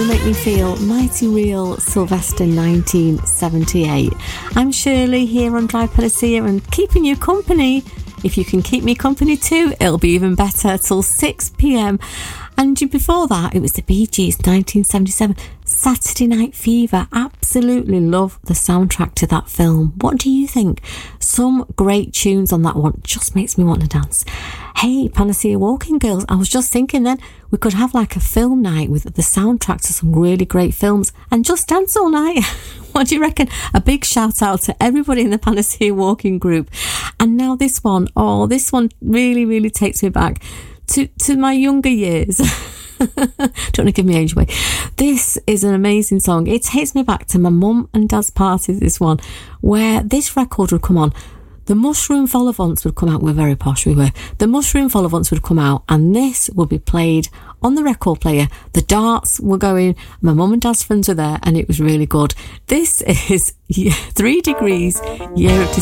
You Make Me Feel Mighty Real, Sylvester 1978. I'm Shirley here on Drive Panacea and keeping you company. If you can keep me company too, it'll be even better till 6 p.m. And before that, it was the Bee Gees, 1977, Saturday Night Fever. Absolutely love the soundtrack to that film. What do you think? Some great tunes on that one. Just makes me want to dance. Hey, Panacea Walking Girls, I was just thinking then we could have like a film night with the soundtrack to some really great films and just dance all night. What do you reckon? A big shout out to everybody in the Panacea Walking group. And now this one really, really takes me back to my younger years. Don't want to give me age away. This is an amazing song. It takes me back to my mum and dad's parties, this one, where this record would come on. The Mushroom Vol-au-Vents would come out. We're very posh, we were. The Mushroom Vol-au-Vents would come out and this would be played on the record player. The darts were going, my mum and dad's friends were there and it was really good. This is 3 Degrees, Year of